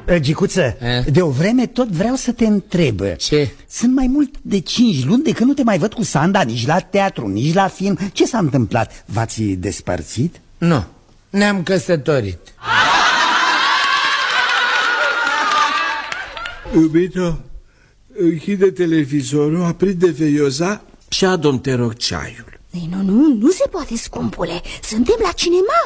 Gicuță, de o vreme tot vreau să te întreb. Ce? Sunt mai mult de 5 luni de când nu te mai văd cu Sanda, nici la teatru, nici la film. Ce s-a întâmplat? V-ați despărțit? Nu, ne-am căsătorit. Iubito, închide televizorul, aprinde veioza și adu-mi, te rog, ceaiul. Ei, nu se poate, scumpule. Suntem la cinema.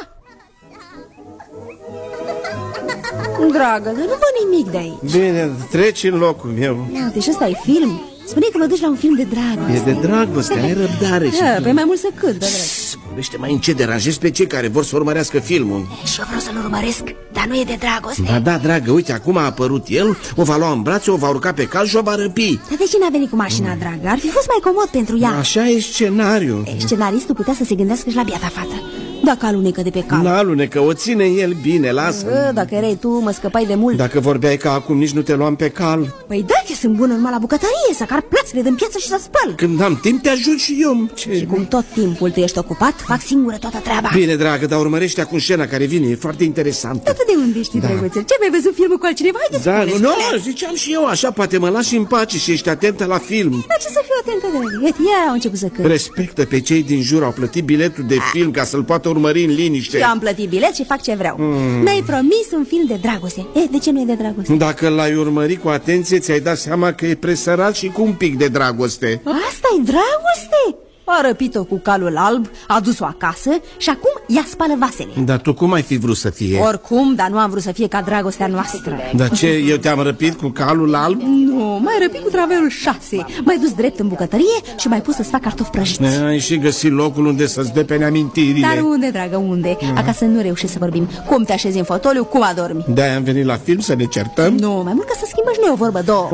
Dragă, nu văd nimic de aici. Bine, treci în locul meu. Uite, și ăsta e film. Spune că mă duci la un film de dragoste. E de dragoste, ai răbdare și tu. Pe mai mult să cât, de vorbește mai încet, deranjezi pe cei care vor să urmărească filmul. Și eu vreau să-l urmăresc, dar nu e de dragoste. Ba da, dragă, uite, acum a apărut el, o va lua în brațe, o va urca pe cal și o va răpi. Dar de ce n-a venit cu mașina, dragă? Ar fi fost mai comod pentru ea. Așa e scenariul. Scenaristul putea să se gândească și la biata fată. Dacă alunecă de pe cal. N-alunecă, o ține el bine, lasă. Dacă erai tu, mă scăpai de mult. Dacă vorbeai ca acum, nici nu te luam pe cal. Păi da, că sunt bună numai la bucătărie, să car plasele din piață și să spăl. Când am timp, te ajut și eu. Și cum tot timpul tu ești ocupat, fac singură toată treaba. Bine, dragă, dar urmărește acum scena care vine, e foarte interesantă. Dar tu de unde știi, drăguțel? Ce, mai văzut filmul cu altcineva? Haide, da, nu, ziceam și eu, așa poate mă lași în pace și ești atentă la film. Dar ce să fiu atentă, dragă? Ia au început să cânt. Respectă pe cei din jur, au plătit biletul de film ca să-l poată urmări în liniște. Eu am plătit bilet și fac ce vreau. Mi-ai promis un film de dragoste. De ce nu e de dragoste? Dacă l-ai urmărit cu atenție, ți-ai dat seama că e presărat și cu un pic de dragoste. Asta-i dragoste? A răpit-o cu calul alb, a dus-o acasă și acum ea spală vasele. Dar tu cum ai fi vrut să fie? Oricum, dar nu am vrut să fie ca dragostea noastră. Dar ce, eu te-am răpit cu calul alb? Nu, m-ai răpit cu traveiul 6. M-ai dus drept în bucătărie și m-ai pus să-ți fac cartofi prăjiți. Ai și găsit locul unde să-ți depene amintirile. Dar unde, dragă, unde? Acasă nu reușești să vorbim. Cum te așezi în fotoliu, cum adormi? De-aia am venit la film să ne certăm? Nu, mai mult ca să schimbă și noi o vorbă, două.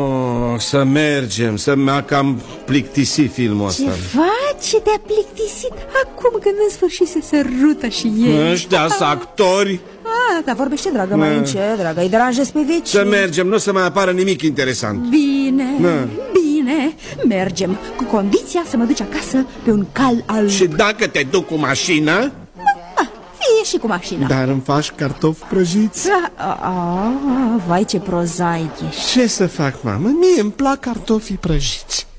Să mergem, să mă cam plictisit filmul ăsta. Ce faci? Ce te-a plictisit acum când în sfârșit se sărută și ei? Ăștia-s actori. Dar vorbește, dragă, mai încet, dragă, îi deranjezi pe vecini. Să mergem, nu o să mai apară nimic interesant. Bine, bine, mergem, cu condiția să mă duci acasă pe un cal alb. Și dacă te duc cu mașina? Fie și cu mașina. Dar îmi faci cartofi prăjiți? Vai, ce prozaic ești. Ce să fac, mamă? Mie îmi plac cartofii prăjiți.